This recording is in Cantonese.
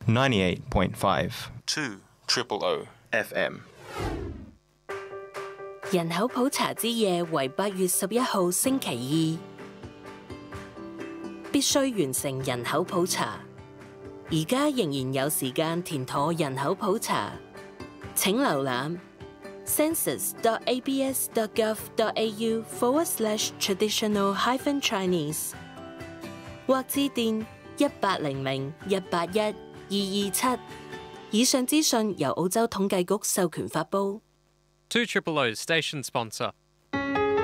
98.5 200 FM。 人口普查之夜為8月11號星期二，必須完成人口普查。而家仍然有時間填妥人口普查，請瀏覽 census.abs.gov.au/traditional-chinese 或致電1800-181-227。以上資訊由澳洲統計局授權發布。 200 Station Sponsor